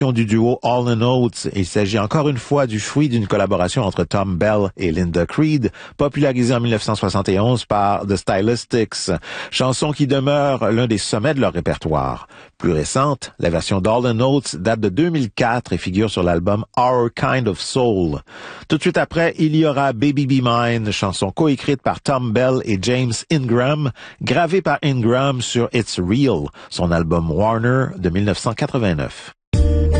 du duo Hall & Oates. Il s'agit encore une fois du fruit d'une collaboration entre Tom Bell et Linda Creed, popularisée en 1971 par The Stylistics, chanson qui demeure l'un des sommets de leur répertoire. Plus récente, la version d'Hall & Oates date de 2004 et figure sur l'album Our Kind of Soul. Tout de suite après, il y aura Baby Be Mine, chanson coécrite par Tom Bell et James Ingram, gravée par Ingram sur It's Real, son album Warner de 1989.